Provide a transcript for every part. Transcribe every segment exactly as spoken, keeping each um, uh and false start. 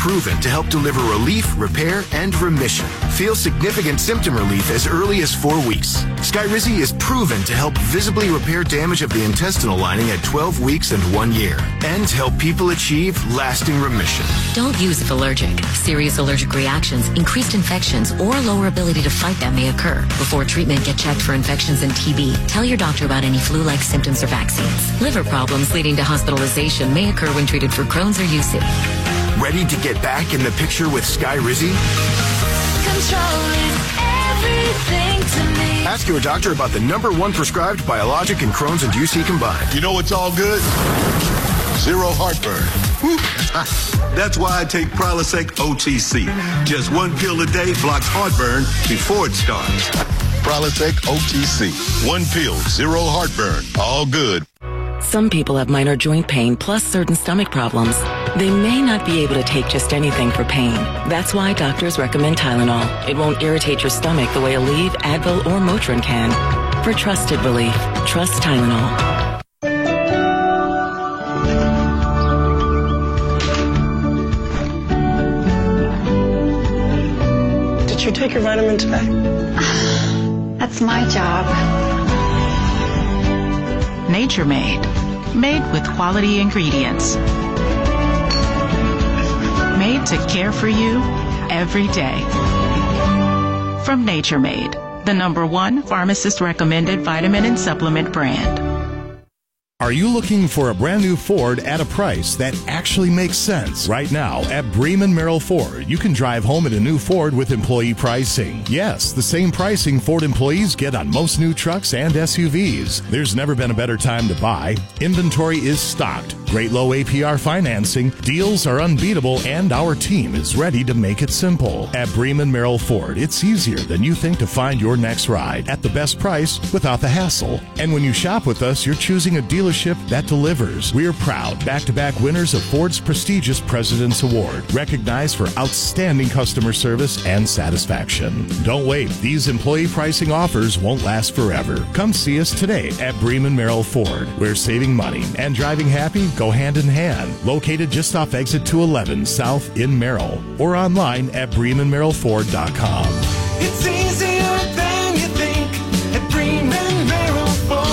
proven to help deliver relief, repair, and remission. Feel significant symptom relief as early as four weeks. Skyrizi is proven to help visibly repair damage of the intestinal lining at twelve weeks and one year, and help people achieve lasting remission. Don't use if allergic. Serious allergic reactions, increased infections, or lower ability to fight them may occur. Before treatment, get checked for infections and T B. Tell your doctor about any flu-like symptoms or vaccines. Liver problems leading to hospitalization may occur when treated for Crohn's or U C. Ready to get back in the picture with Skyrizi? Control is everything to me. Ask your doctor about the number one prescribed biologic in Crohn's and U C combined. You know what's all good? Zero heartburn. That's why I take Prilosec O T C. Just one pill a day blocks heartburn before it starts. Prilosec O T C. One pill, zero heartburn. All good. Some people have minor joint pain plus certain stomach problems. They may not be able to take just anything for pain. That's why doctors recommend Tylenol. It won't irritate your stomach the way Aleve, Advil, or Motrin can. For trusted relief, trust Tylenol. Did you take your vitamin today? That's my job. Nature Made. Made with quality ingredients. Made to care for you every day. From Nature Made, the number one pharmacist recommended vitamin and supplement brand. Are you looking for a brand new Ford at a price that actually makes sense? Right now at Bremen Merrill Ford, you can drive home in a new Ford with employee pricing. Yes, the same pricing Ford employees get on most new trucks and S U Vs. There's never been a better time to buy. Inventory is stocked. Great low A P R financing. Deals are unbeatable, and our team is ready to make it simple. At Bremen Merrill Ford, it's easier than you think to find your next ride at the best price without the hassle. And when you shop with us, you're choosing a dealership that delivers. We're proud back-to-back winners of Ford's prestigious President's Award, recognized for outstanding customer service and satisfaction. Don't wait. These employee pricing offers won't last forever. Come see us today at Bremen Merrill Ford, where saving money and driving happy go hand in hand. Located just off exit two eleven South in Merrill, or online at bremen merrill ford dot com. It's easier than you think at Bremen Merrill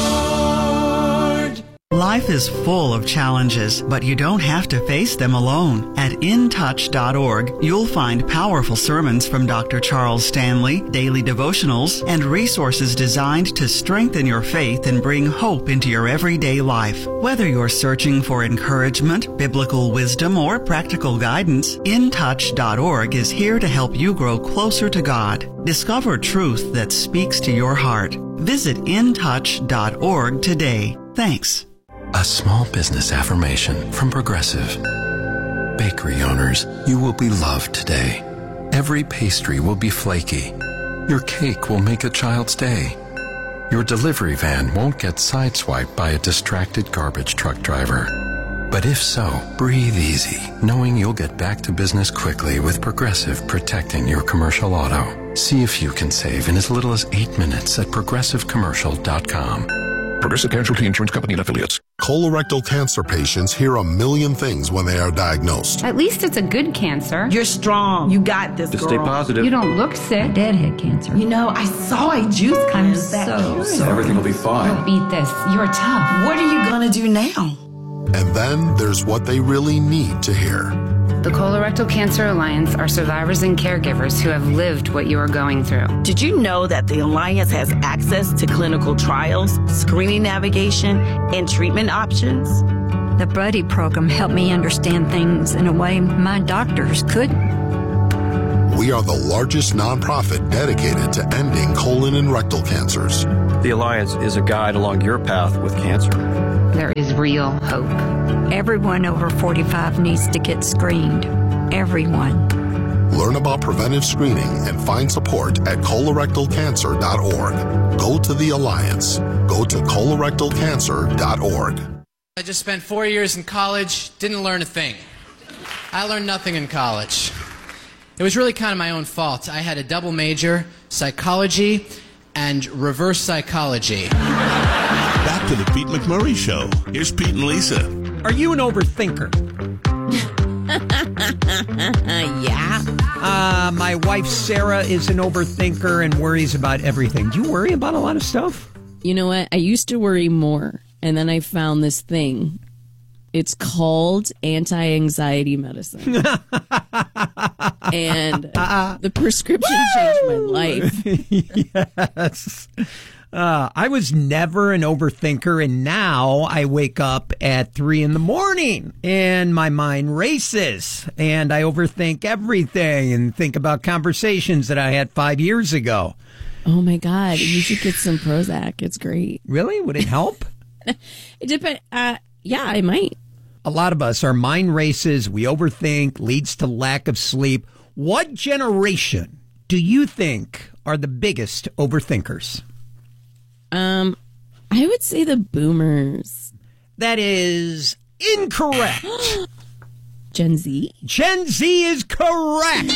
Ford. Life is full of challenges, but you don't have to face them alone. At in touch dot org, you'll find powerful sermons from Doctor Charles Stanley, daily devotionals, and resources designed to strengthen your faith and bring hope into your everyday life. Whether you're searching for encouragement, biblical wisdom, or practical guidance, in touch dot org is here to help you grow closer to God. Discover truth that speaks to your heart. Visit in touch dot org today. Thanks. A small business affirmation from Progressive. Bakery owners, you will be loved today. Every pastry will be flaky. Your cake will make a child's day. Your delivery van won't get sideswiped by a distracted garbage truck driver. But if so, breathe easy, knowing you'll get back to business quickly with Progressive protecting your commercial auto. See if you can save in as little as eight minutes at progressive commercial dot com. Progressive Casualty Insurance Company and Affiliates. Colorectal cancer patients hear a million things when they are diagnosed. At least it's a good cancer. You're strong. You got this, Just girl. stay positive. You don't look sick. Deadhead cancer. You know, I saw a juice I'm cleanse that so curious. sorry. Everything will be fine. You'll beat this. You're tough. What are you gonna do now? And then there's what they really need to hear. The Colorectal Cancer Alliance are survivors and caregivers who have lived what you are going through. Did you know that the Alliance has access to clinical trials, screening navigation, and treatment options? The Buddy program helped me understand things in a way my doctors couldn't. We are the largest nonprofit dedicated to ending colon and rectal cancers. The Alliance is a guide along your path with cancer. There is real hope. Everyone over forty-five needs to get screened. Everyone. Learn about preventive screening and find support at colorectal cancer dot org. Go to the Alliance. Go to colorectal cancer dot org. I just spent four years in college, didn't learn a thing. I learned nothing in college. It was really kind of my own fault. I had a double major, psychology and reverse psychology. Back to the Pete McMurray Show. Here's Pete and Lisa. Are you an overthinker? Yeah. Uh, my wife, Sarah, is an overthinker and worries about everything. Do you worry about a lot of stuff? You know what? I used to worry more, and then I found this thing. It's called anti-anxiety medicine. And the prescription changed my life. Yes. Uh, I was never an overthinker, and now I wake up at three in the morning, and my mind races, and I overthink everything and think about conversations that I had five years ago. Oh, my God. You should get some Prozac. It's great. Really? Would it help? It depends. Uh, yeah, I might. A lot of us, our mind races, we overthink, leads to lack of sleep. What generation do you think are the biggest overthinkers? Um, I would say the boomers. That is incorrect. Gen Z? Gen Z is correct.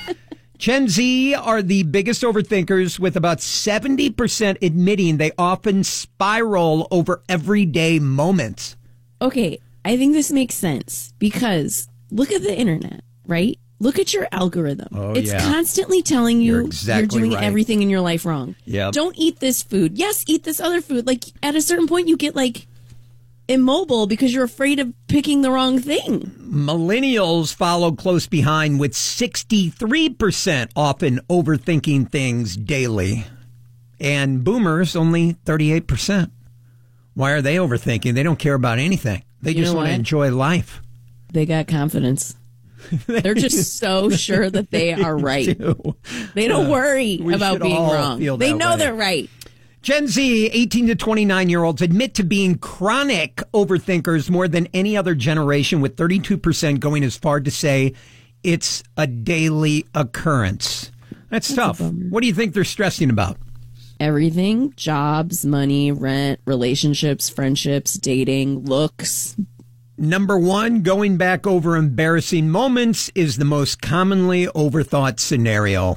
Gen Z are the biggest overthinkers, with about seventy percent admitting they often spiral over everyday moments. Okay, I think this makes sense because look at the internet, right? Look at your algorithm. Oh, it's yeah. constantly telling you You're you're, exactly doing right. everything in your life wrong. Yep. Don't eat this food. Yes, eat this other food. Like, at a certain point, you get, like, immobile because you're afraid of picking the wrong thing. Millennials follow close behind with sixty-three percent often overthinking things daily. And boomers, only thirty-eight percent. Why are they overthinking? They don't care about anything. They You just know want to what? enjoy life. They got confidence. They're just so sure that they are right. do. They don't Uh, worry we about should being all wrong. feel They that know way. they're right. Gen Z, eighteen to twenty-nine-year-olds admit to being chronic overthinkers more than any other generation, with thirty-two percent going as far to say it's a daily occurrence. That's, That's tough. a bummer. What do you think they're stressing about? Everything: jobs, money, rent, relationships, friendships, dating, looks. Number one, going back over embarrassing moments is the most commonly overthought scenario.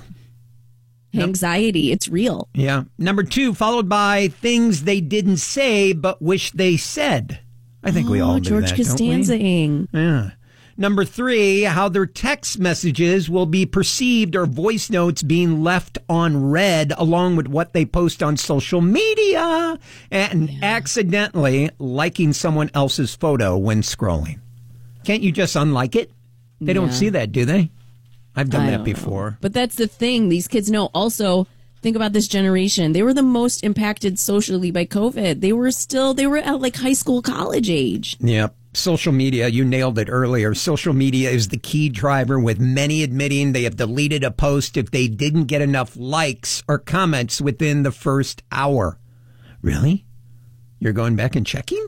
Anxiety, it's real. Yeah. Number two, followed by things they didn't say but wish they said. I think we all do George that, don't we? Costanza-ing. Yeah. Number three, how their text messages will be perceived, or voice notes being left on read along with what they post on social media, and yeah. accidentally liking someone else's photo when scrolling. Can't you just unlike it? They Yeah. don't see that, do they? I've done I that don't before. know. But that's the thing. These kids know. Also, think about this generation. They were the most impacted socially by COVID. They were still, they were at like high school, college age. Yep. Social media, you nailed it earlier. Social media is the key driver, with many admitting they have deleted a post if they didn't get enough likes or comments within the first hour. Really? You're going back and checking?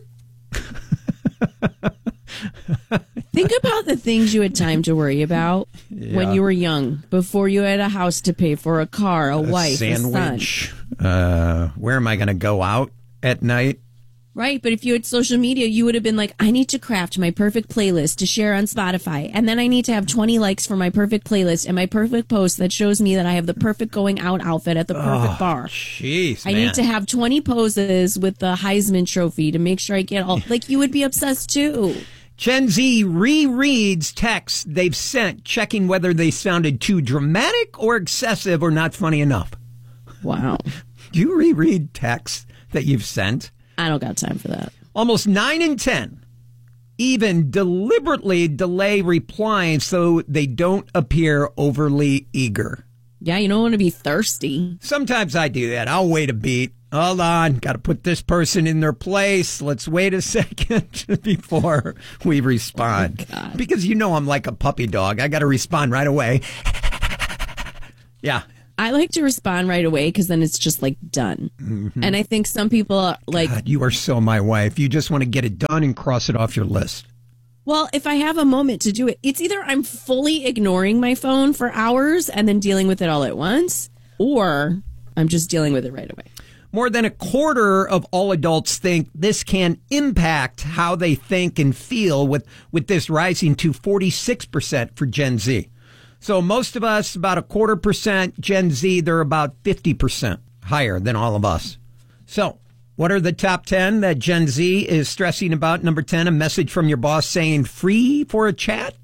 Think about the things you had time to worry about Yeah. when you were young, before you had a house to pay for, a car, a, A wife, sandwich. a son. Uh, where am I going to go out at night? Right, but if you had social media, you would have been like, I need to craft my perfect playlist to share on Spotify, and then I need to have twenty likes for my perfect playlist and my perfect post that shows me that I have the perfect going out outfit at the perfect Oh, bar. Jeez, I man. need to have twenty poses with the Heisman Trophy to make sure I get all, like, you would be obsessed too. Gen Z rereads texts they've sent, checking whether they sounded too dramatic or excessive or not funny enough. Wow. Do you reread texts that you've sent? I don't got time for that. Almost nine in ten even deliberately delay replying so they don't appear overly eager. Yeah, you don't want to be thirsty. Sometimes I do that. I'll wait a beat. Hold on. Got to put this person in their place. Let's wait a second before we respond. Oh, because you know I'm like a puppy dog. I got to respond right away. Yeah. I like to respond right away because then it's just like done. Mm-hmm. And I think some people are like, God, you are so my wife. You just want to get it done and cross it off your list. well, if I have a moment to do it, it's either I'm fully ignoring my phone for hours and then dealing with it all at once, or I'm just dealing with it right away. More than a quarter of all adults think this can impact how they think and feel, with, with this rising to forty-six percent for Gen Z. So most of us, about a quarter percent. Gen Z, they're about fifty percent higher than all of us. So what are the top ten that Gen Z is stressing about? Number ten, a message from your boss saying free for a chat.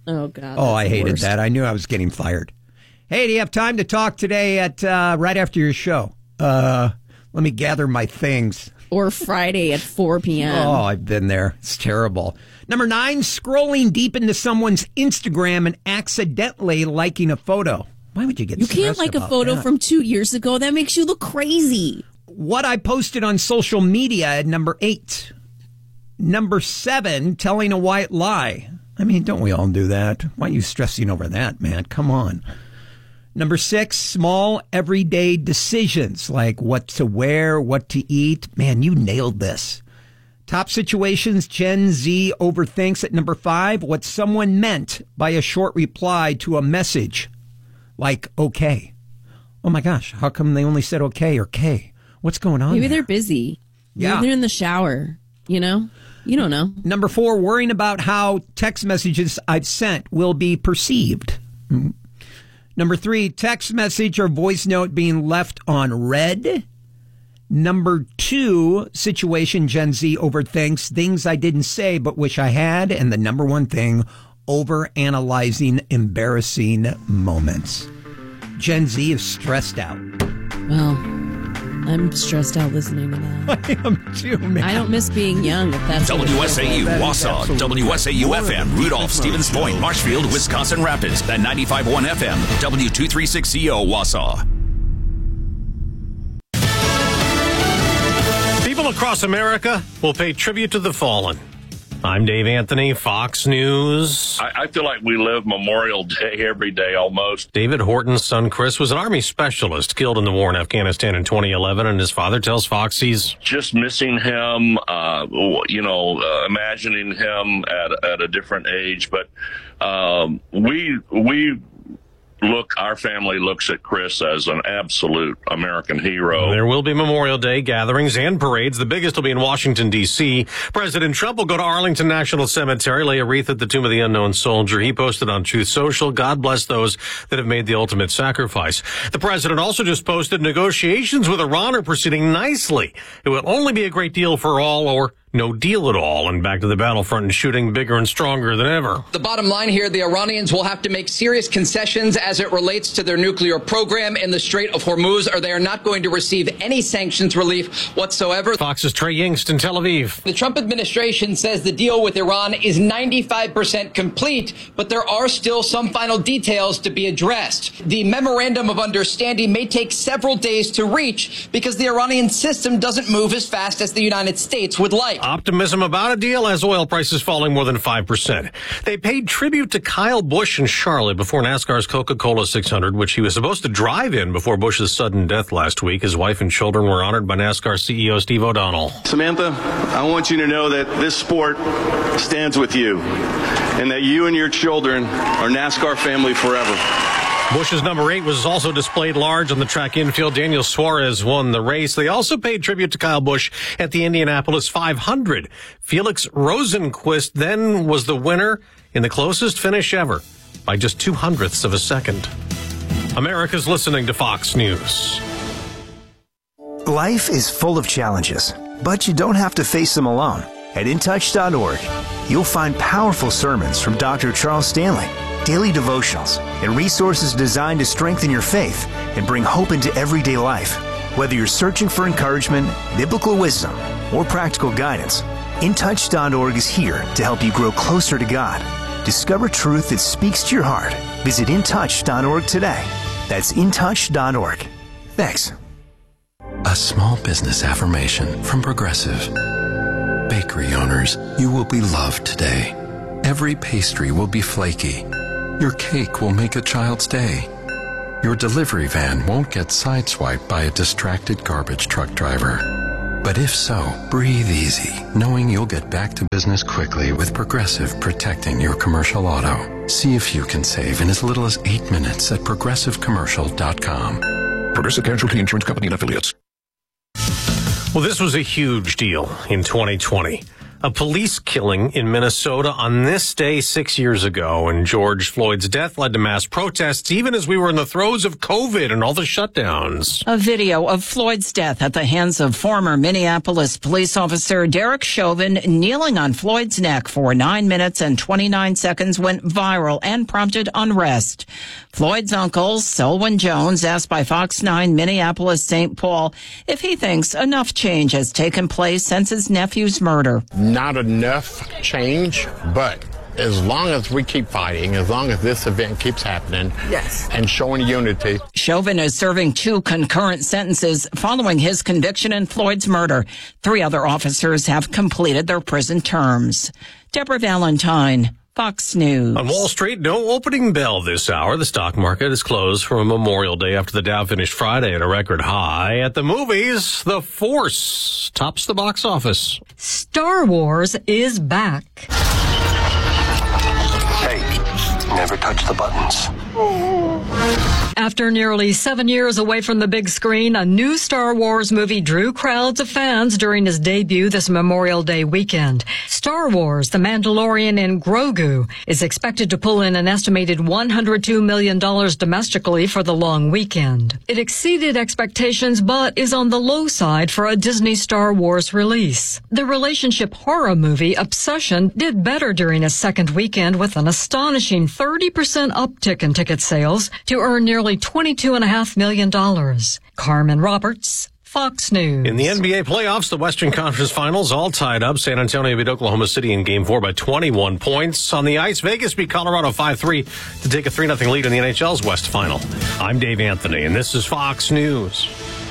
Oh, God. Oh, I hated worst. that. I knew I was getting fired. Hey, do you have time to talk today at uh, right after your show? Uh, let me gather my things. Or Friday at four p.m. Oh, I've been there. It's terrible. Number nine, scrolling deep into someone's Instagram and accidentally liking a photo. Why would you get You stressed can't like a about photo that? from two years ago. That makes you look crazy. What I posted on social media at number eight. Number seven, telling a white lie. I mean, don't we all do that? Why are you stressing over that, man? Come on. Number six, small everyday decisions like what to wear, what to eat. Man, you nailed this. Top situations, Gen Z overthinks at number five, what someone meant by a short reply to a message like okay. Oh my gosh, how come they only said okay or K? What's going on? Maybe there? they're busy. Yeah. Maybe they're in the shower, you know? You don't know. Number four, worrying about how text messages I've sent will be perceived. Mm-hmm. Number three, text message or voice note being left on read. Number two, situation Gen Z overthinks things I didn't say but wish I had. And the number one thing, over-analyzing embarrassing moments. Gen Z is stressed out. Well, I'm stressed out listening to that. I am too, man. I don't miss being young, if that's what it W S A U, is. Wausau, W S A U F M, Rudolph, Stevens Point, Marshfield, Wisconsin Rapids, and ninety-five point one F M, W two thirty-six C O, Wausau. People across America will pay tribute to the fallen. I'm Dave Anthony, Fox News. I, I feel like we live Memorial Day every day almost. David Horton's son, Chris, was an Army specialist killed in the war in Afghanistan in twenty eleven, and his father tells Fox he's just missing him, uh, you know, uh, imagining him at, at a different age. But um, we we look, our family looks at Chris as an absolute American hero. There will be Memorial Day gatherings and parades. The biggest will be in Washington, D C President Trump will go to Arlington National Cemetery, lay a wreath at the tomb of the unknown soldier. He posted on Truth Social, God bless those that have made the ultimate sacrifice. The president also just posted negotiations with Iran are proceeding nicely. It will only be a great deal for all or no deal at all, and back to the battlefront and shooting bigger and stronger than ever. The bottom line here, the Iranians will have to make serious concessions as it relates to their nuclear program in the Strait of Hormuz, or they are not going to receive any sanctions relief whatsoever. Fox's Trey Yingst in Tel Aviv. The Trump administration says the deal with Iran is ninety-five percent complete, but there are still some final details to be addressed. The memorandum of understanding may take several days to reach because the Iranian system doesn't move as fast as the United States would like. Optimism about a deal as oil prices falling more than five percent. They paid tribute to Kyle Busch in Charlotte before NASCAR's Coca-Cola six hundred, which he was supposed to drive in before Busch's sudden death last week. His wife and children were honored by NASCAR C E O Steve O'Donnell. Samantha, I want you to know that this sport stands with you and that you and your children are NASCAR family forever. Busch's number eight was also displayed large on the track infield. Daniel Suarez won the race. They also paid tribute to Kyle Busch at the Indianapolis five hundred. Felix Rosenqvist then was the winner in the closest finish ever by just two hundredths of a second. America's listening to Fox News. Life is full of challenges, but you don't have to face them alone. At in touch dot org, you'll find powerful sermons from Doctor Charles Stanley, daily devotionals, and resources designed to strengthen your faith and bring hope into everyday life. Whether you're searching for encouragement, biblical wisdom, or practical guidance, in touch dot org is here to help you grow closer to God. Discover truth that speaks to your heart. Visit in touch dot org today. That's in touch dot org. Thanks. A small business affirmation from Progressive. Bakery owners, you will be loved today. Every pastry will be flaky. Your cake will make a child's day. Your delivery van won't get sideswiped by a distracted garbage truck driver. But if so, breathe easy, knowing you'll get back to business quickly with Progressive protecting your commercial auto. See if you can save in as little as eight minutes at progressive commercial dot com. Progressive Casualty Insurance Company and Affiliates. Well, this was a huge deal in twenty twenty. a police killing in Minnesota on this day six years ago. And George Floyd's death led to mass protests, even as we were in the throes of COVID and all the shutdowns. A video of Floyd's death at the hands of former Minneapolis police officer Derek Chauvin kneeling on Floyd's neck for nine minutes and twenty-nine seconds went viral and prompted unrest. Floyd's uncle, Selwyn Jones, asked by Fox nine Minneapolis Saint Paul if he thinks enough change has taken place since his nephew's murder. Not enough change, but as long as we keep fighting, as long as this event keeps happening, yes, and showing unity. Chauvin is serving two concurrent sentences following his conviction in Floyd's murder. Three other officers have completed their prison terms. Deborah Valentine, Fox News. On Wall Street, no opening bell this hour. The stock market is closed for a Memorial Day after the Dow finished Friday at a record high. At the movies, The Force tops the box office. Star Wars is back. Hey, never touch the buttons. After nearly seven years away from the big screen, a new Star Wars movie drew crowds of fans during its debut this Memorial Day weekend. Star Wars: The Mandalorian and Grogu is expected to pull in an estimated one hundred two million dollars domestically for the long weekend. It exceeded expectations, but is on the low side for a Disney Star Wars release. The relationship horror movie Obsession did better during its second weekend with an astonishing thirty percent uptick in ticket sales to earn nearly twenty-two point five million dollars. Carmen Roberts, Fox News. In the N B A playoffs, the Western Conference Finals all tied up. San Antonio beat Oklahoma City in Game four by twenty-one points. On the ice, Vegas beat Colorado five three to take a three nothing lead in the N H L's West Final. I'm Dave Anthony, and this is Fox News.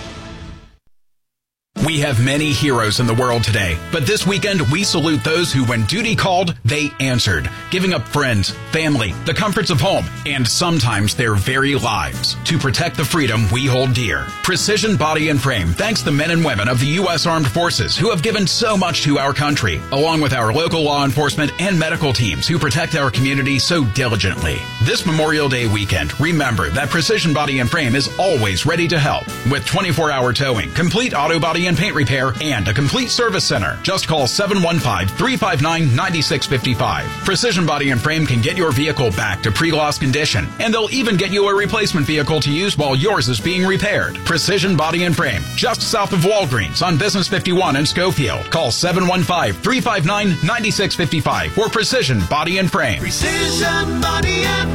We have many heroes in the world today, but this weekend we salute those who, when duty called, they answered, giving up friends, family, the comforts of home, and sometimes their very lives to protect the freedom we hold dear. Precision Body and Frame thanks the men and women of the U S Armed Forces who have given so much to our country, along with our local law enforcement and medical teams who protect our community so diligently. This Memorial Day weekend, remember that Precision Body and Frame is always ready to help with twenty-four hour towing, complete auto body and paint repair, and a complete service center. Just call seven one five, three five nine, nine six five five. Precision Body and Frame can get your vehicle back to pre-loss condition, and they'll even get you a replacement vehicle to use while yours is being repaired. Precision Body and Frame, just south of Walgreens on Business fifty-one in Schofield. Call seven one five, three five nine, nine six five five for Precision Body and Frame. Precision Body and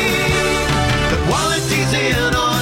Frame. The quality's in our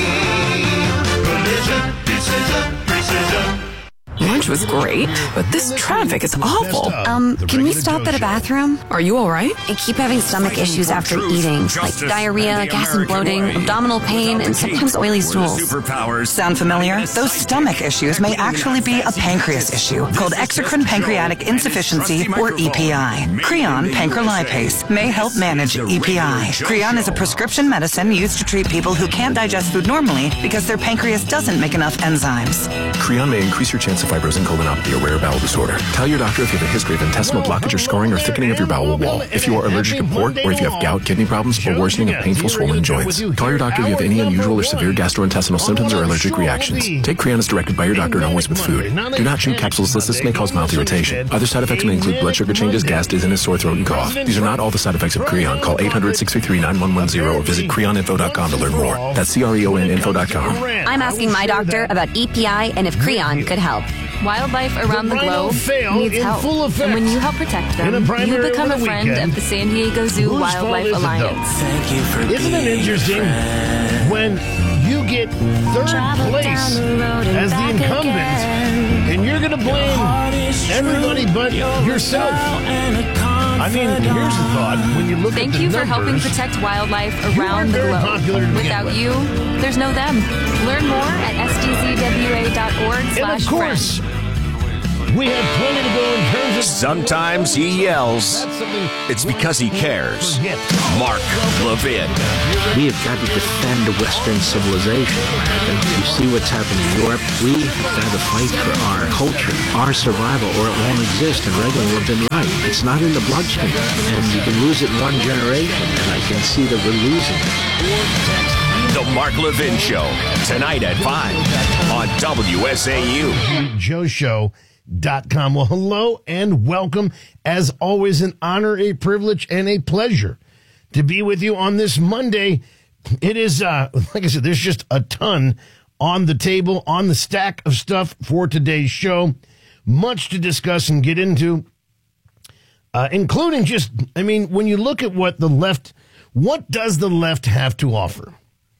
name. Precision, precision, precision. Lunch was great, but this traffic is awful. Um, can we stop at a bathroom? Are you all right? I keep having stomach issues after eating, like diarrhea, gas and bloating, abdominal pain, and sometimes oily stools. Sound familiar? Those stomach issues may actually be a pancreas issue called exocrine pancreatic insufficiency, or E P I. Creon pancrelipase may help manage E P I. Creon is a prescription medicine used to treat people who can't digest food normally because their pancreas doesn't make enough enzymes. Creon may increase your chance of fibrosing colonopathy, a rare bowel disorder. Tell your doctor if you have a history of intestinal blockage or scoring or thickening of your bowel wall, if you are allergic to pork, or if you have gout, kidney problems, or worsening of painful swollen joints. Call your doctor if you have any unusual or severe gastrointestinal symptoms or allergic reactions. Take Creon as directed by your doctor and always with food. Do not chew capsules as this may cause mouth irritation. Other side effects may include blood sugar changes, gas, dizziness, sore throat, and cough. These are not all the side effects of Creon. Call eight hundred, six three three, nine one one zero or visit creon info dot com to learn more. That's C R E O N info dot com. I'm asking my doctor about E P I and if Creon could help. Wildlife around the, the globe needs help. And when you help protect them, you become a friend weekend. of the San Diego Zoo Whose Wildlife Alliance. Thank you for Isn't it interesting when you get third Travel place as the incumbent again. and you're going to blame everybody but yourself? I mean, here's the thought. When you look Thank at the you numbers, for helping protect wildlife around the globe. Without you, there's no them. Learn more at S D Z W A dot org slash And of course, we have plenty to go in terms of... Sometimes he yells. It's because he cares. Mark Levin. We have got to defend Western civilization. And you see what's happening in Europe. We have got to fight for our culture, our survival, or it won't exist. And Reagan would have been right. It's not in the bloodstream. And you can lose it in one generation. And I can see that we're losing it. The Mark Levin Show, tonight at five on W S A U. Joe Show dot com. Well, hello and welcome. As always, an honor, a privilege, and a pleasure to be with you on this Monday. It is, uh, like I said, there's just a ton on the table, on the stack of stuff for today's show. Much to discuss and get into, uh, including just, I mean, when you look at what the left, what does the left have to offer?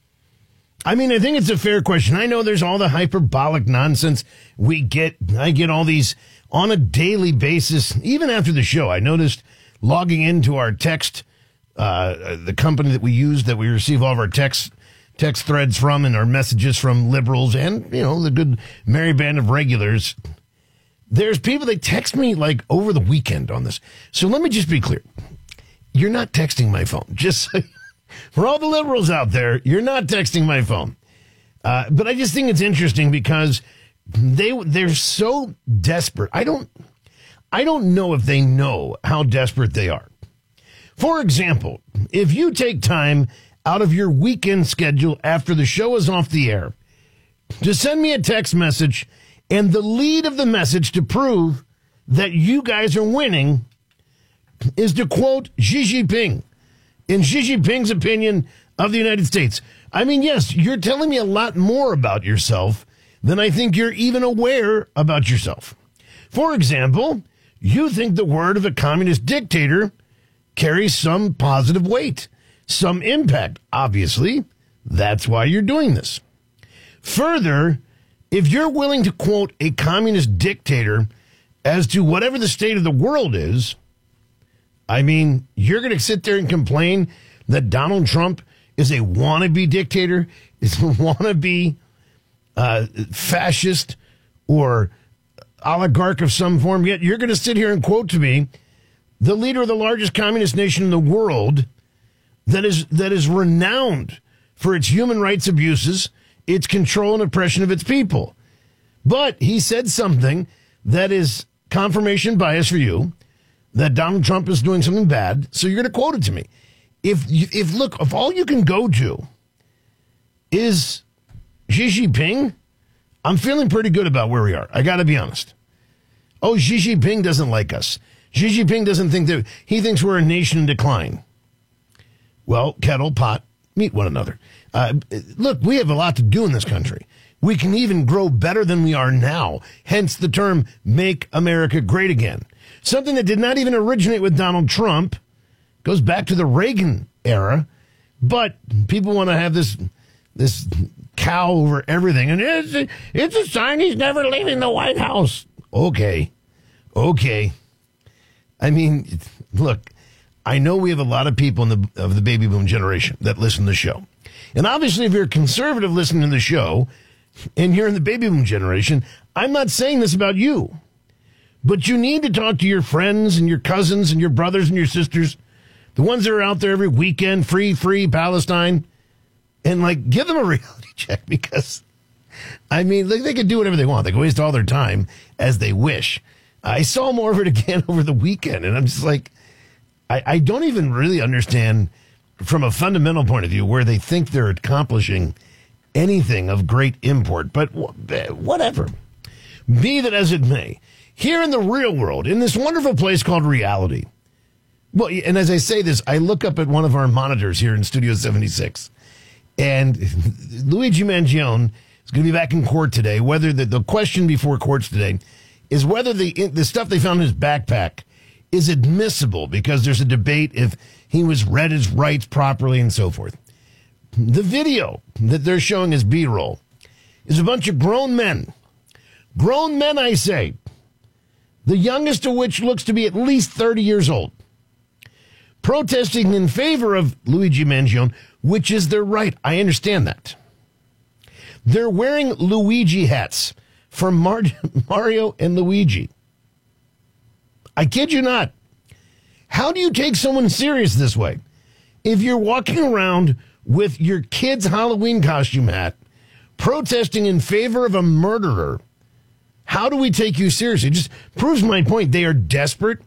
I mean, I think it's a fair question. I know there's all the hyperbolic nonsense we get. I get all these on a daily basis. Even after the show, I noticed logging into our text, uh, the company that we use, that we receive all of our text text threads from and our messages from liberals and, you know, the good merry band of regulars. There's people that text me like over the weekend on this. So let me just be clear. You're not texting my phone. Just so for all the liberals out there, you're not texting my phone. Uh, but I just think it's interesting because they, they're so desperate. I don't, I don't know if they know how desperate they are. For example, if you take time out of your weekend schedule after the show is off the air to send me a text message and the lead of the message to prove that you guys are winning is to quote Xi Jinping. In Xi Jinping's opinion of the United States. I mean, yes, you're telling me a lot more about yourself than I think you're even aware about yourself. For example, you think the word of a communist dictator carries some positive weight, some impact. Obviously, that's why you're doing this. Further, if you're willing to quote a communist dictator as to whatever the state of the world is, I mean, you're going to sit there and complain that Donald Trump is a wannabe dictator, is a wannabe uh, fascist or oligarch of some form, yet you're going to sit here and quote to me the leader of the largest communist nation in the world that is that is renowned for its human rights abuses, its control and oppression of its people. But he said something that is confirmation bias for you, that Donald Trump is doing something bad, so you're going to quote it to me. If, if look, if all you can go to is Xi Jinping, I'm feeling pretty good about where we are. I got to be honest. Oh, Xi Jinping doesn't like us. Xi Jinping doesn't think that, he thinks we're a nation in decline. Well, kettle, pot, meet one another. Uh, look, we have a lot to do in this country. We can even grow better than we are now. Hence the term, make America great again. Something that did not even originate with Donald Trump, goes back to the Reagan era, but people want to have this this cow over everything. And it's a, it's a sign he's never leaving the White House. Okay. Okay. I mean, look, I know we have a lot of people in the of the baby boom generation that listen to the show. And obviously, if you're a conservative listening to the show and you're in the baby boom generation, I'm not saying this about you. But you need to talk to your friends and your cousins and your brothers and your sisters, the ones that are out there every weekend, free, free Palestine, and like give them a reality check because, I mean, they, they can do whatever they want. They can waste all their time as they wish. I saw more of it again over the weekend, and I'm just like, I, I don't even really understand from a fundamental point of view where they think they're accomplishing anything of great import. But whatever. Be that as it may. Here in the real world, in this wonderful place called reality. Well, and as I say this, I look up at one of our monitors here in Studio seventy-six. And Luigi Mangione is going to be back in court today. Whether the, the question before courts today is whether the the stuff they found in his backpack is admissible because there's a debate if he was read his rights properly and so forth. The video that they're showing as B-roll is a bunch of grown men. Grown men, I say. The youngest of which looks to be at least thirty years old, protesting in favor of Luigi Mangione, which is their right. I understand that. They're wearing Luigi hats from Mar- Mario and Luigi. I kid you not. How do you take someone serious this way? If you're walking around with your kid's Halloween costume hat, protesting in favor of a murderer, how do we take you seriously? It just proves my point. They are desperate.